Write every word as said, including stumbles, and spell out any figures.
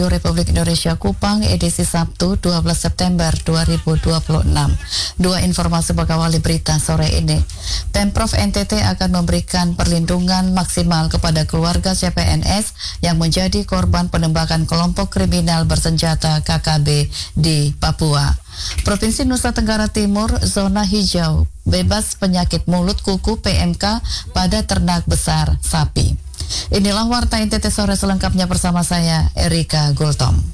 Republik Indonesia Kupang edisi Sabtu dua belas September dua ribu dua puluh enam. Dua informasi mengawali berita sore ini. Pemprov N T T akan memberikan perlindungan maksimal kepada keluarga C P N S yang menjadi korban penembakan kelompok kriminal bersenjata K K B di Papua. Provinsi Nusa Tenggara Timur zona hijau bebas penyakit mulut kuku P M K pada ternak besar sapi. Inilah warta N T T sore selengkapnya bersama saya Erika Gultom.